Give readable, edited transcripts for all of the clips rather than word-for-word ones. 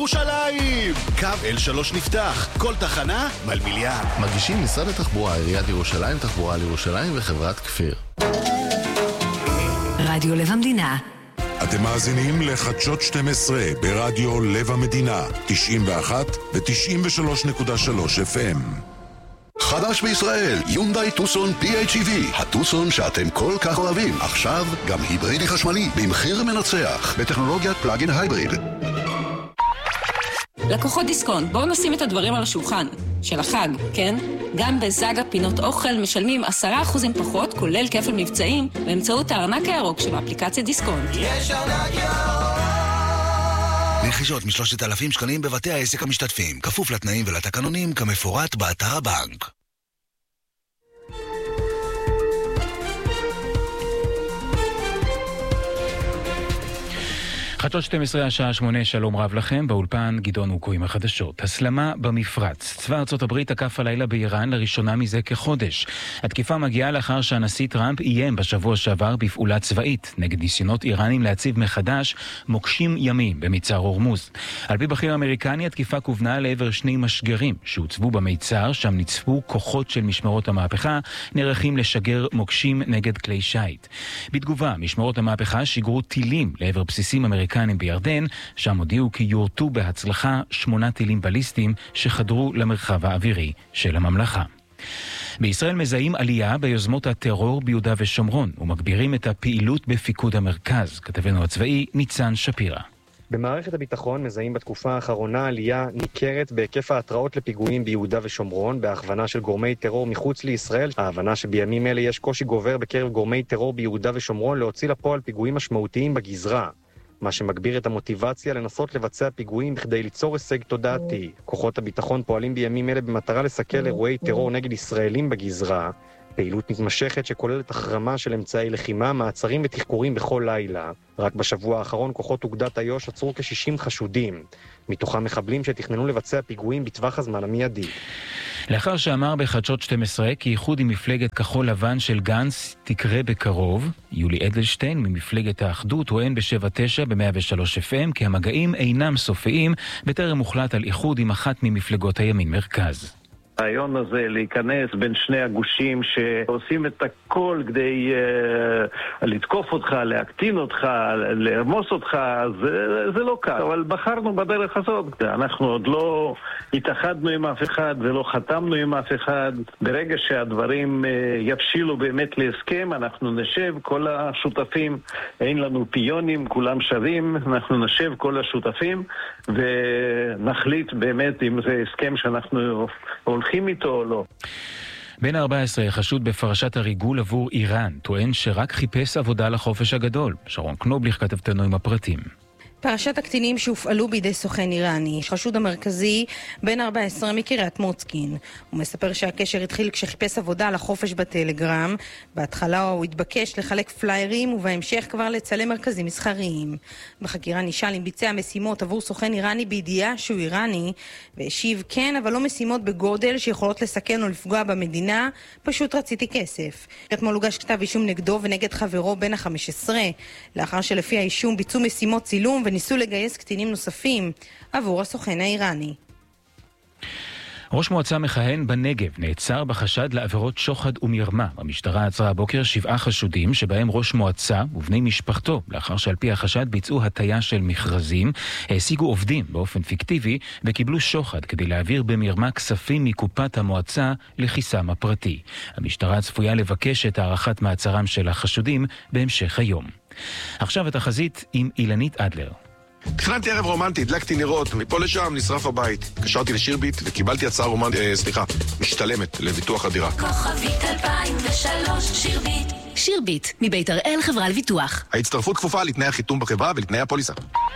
ירושלים! קו L3 נפתח, כל תחנה מלמיליאן. מגישים משרד התחבורה, עיריית ירושלים, תחבורה לירושלים וחברת כפיר. רדיו לב המדינה. אתם מאזינים לחדשות 12 ברדיו לב המדינה, 91 ו-93.3 FM. חדש בישראל, יונדאי טוסון PHEV, הטוסון שאתם כל כך אוהבים. עכשיו גם היברידי חשמלי, במחיר מנצח, בטכנולוגיית פלאגין הייבריד. לקוחות דיסקונט, בואו נשים את הדברים על השולחן. של החג, כן? גם בזאגה פינות אוכל משלמים 10% פחות, כולל כפל מבצעים, באמצעות הארנק הירוק שבאפליקציה דיסקונט. יש ארנק ירוק! רכישות מ3,000 שקלים בבתי העסק המשתתפים, כפוף לתנאים ולתקנונים כמפורט באתר הבנק. חדשות 12 השעה 8, שלום רב לכם, באולפן גדעון אוקו עם החדשות. הסלמה במפרץ. צבא ארצות הברית תקף הלילה באיראן לראשונה מזה כחודש. התקיפה מגיעה לאחר שהנשיא טראמפ איים בשבוע שעבר בפעולה צבאית נגד ניסיונות איראנים להציב מחדש מוקשים ימיים במצר הורמוז. על פי בכיר אמריקני, התקיפה כוונה לעבר 2 משגרים שהוצבו במיצר, שם נצפו כוחות של משמרות המהפכה נערכים לשגר מוקשים נגד כלי שייט. בתגובה, משמרות המהפכה שיגרו טילים לעבר בסיסים אמריקנים בירדן, שם הודיעו כי יורטו בהצלחה 8 טילים בליסטיים שחדרו למרחב האווירי של הממלכה. בישראל מזהים עלייה ביוזמות הטרור ביהודה ושומרון ומגבירים את הפעילות בפיקוד המרכז. כתבנו הצבאי ניצן שפירא. במערכת הביטחון מזהים בתקופה האחרונה עלייה ניכרת בהיקף ההתראות לפיגועים ביהודה ושומרון, בהכוונה של גורמי טרור מחוץ לישראל. ההבנה שבימים אלה יש קושי גובר בקרב גורמי טרור ביהודה ושומרון להוציא לפועל פיגועים משמעותיים בגזרה, מה שמגביר את המוטיבציה לנסות לבצע פיגועים בכדי ליצור הישג תודעתי. כוחות הביטחון פועלים בימים אלה במטרה לסכל אירועי טרור נגד ישראלים בגזרה, פעילות מתמשכת שכוללת החרמה של אמצעי לחימה, מעצרים ותחקורים בכל לילה. רק בשבוע האחרון כוחות אוגדת איו"ש עצרו כ-60 חשודים, מתוכם מחבלים שתכננו לבצע פיגועים בטווח הזמן המיידי. לאחר שאמר בחדשות 12 כי איחוד עם מפלגת כחול לבן של גנץ תקרה בקרוב, יולי אדלשטיין ממפלגת האחדות טוען ב-79 ב-103 FM כי המגעים אינם סופיים, בטרם מוחלט על איחוד עם אחת ממפלגות הימין מרכז. הרעיון הזה להיכנס בין שני הגושים שעושים את הכל כדי לתקוף אותך, להקטין אותך, לרמוס אותך, זה לא קל. אבל בחרנו בדרך הזאת. אנחנו עוד לא התאחדנו עם אף אחד ולא חתמנו עם אף אחד. ברגע שהדברים יבשילו באמת להסכם, אנחנו נשב כל השותפים, אין לנו פיונים, כולם שווים, אנחנו נשב כל השותפים ונחליט באמת אם זה הסכם שאנחנו הולכים איתו או לא. בן 14 חשוד בפרשת הריגול עבור איראן, טוען שרק חיפש עבודה לחופש הגדול. שרון קנובליך כתבתנו עם הפרטים. פרשת הקטינים שהופעלו בידי סוכן איראני. חשוד המרכזי בן 14 מקריית מוצקין. הוא מספר שהקשר התחיל כשחיפש עבודה לחופש בטלגרם. בהתחלה הוא התבקש לחלק פליירים ובהמשך כבר לצלם מרכזים מסחריים. בחקירה נשאל אם ביצע משימות עבור סוכן איראני בידיעה שהוא איראני, והשיב כן, אבל לא משימות בגודל שיכולות לסכן או לפגוע במדינה, פשוט רציתי כסף. אתמול הוגש כתב אישום נגדו ונגד חברו בן ה-15, לאחר שלפי האישום ביצעו משימות צילום וניסו לגייס קטינים נוספים עבור הסוכן האיראני. ראש מועצה מכהן בנגב נעצר בחשד לעבירות שוחד ומרמה. המשטרה עצרה הבוקר 7 חשודים שבהם ראש מועצה ובני משפחתו, לאחר שעל פי החשד ביצעו הטיה של מכרזים, העסיקו עובדים באופן פיקטיבי וקיבלו שוחד כדי להעביר במרמה כספים מקופת המועצה לכיסם הפרטי. המשטרה צפויה לבקש את הערכת מעצרם של החשודים בהמשך היום. עכשיו התחזית עם אילנית אדלר. תכננתי ערב רומנטי, הדלקתי נרות, מפה לשם נשרף הבית. קשרתי לשירביט וקיבלתי הצעה משתלמת לביטוח הדירה. כוכבית 2003 שירביט. שירביט, מבית הראל חברה לביטוח. ההצטרפות כפופה לתנאי החיתום בחברה ולתנאי הפוליסה.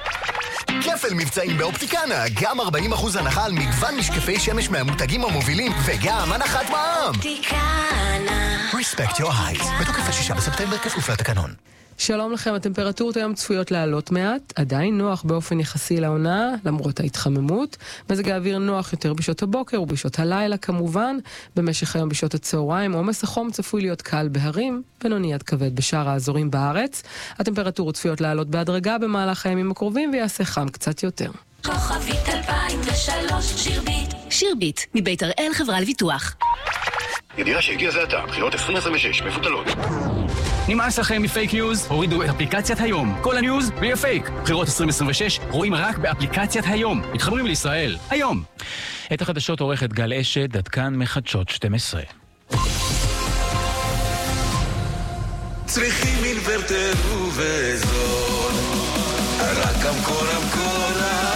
כפל מבצעים באופטיקנה, גם 40% הנחה על מגוון משקפי שמש מהמותגים המובילים וגם הנחת מע"מ. אופטיקנה. Respect your eyes. בתוקף 6 בספטמבר כפוף לתקנון. שלום לכם, הטמפרטורות היום צפויות לעלות מעט, עדיין נוח באופן יחסי לעונה, למרות ההתחממות. מזג האוויר נוח יותר בשעות הבוקר ובשעות הלילה כמובן. במשך היום בשעות הצהריים, עומס החום צפוי להיות קל בהרים, בינוני עד כבד בשאר האזורים בארץ. הטמפרטורות צפויות לעלות בהדרגה במהלך הימים הקרובים ויעשה חם קצת יותר. כוכבית 2003 שירביט. שירביט, מבית הראל חברה לביטוח. ידיעה שהגיע זה עתה, בחירות 2026, מפותלות. נמאס לכם מפייק ניוז? הורידו את אפליקציית היום. כל הניוז בלי הפייק. בחירות 2026 רואים רק באפליקציית היום. מתחברים לישראל. היום. את החדשות עורכת גל אשד, עד כאן מחדשות 12. צריכים אינוורטר ובזול, רק המקור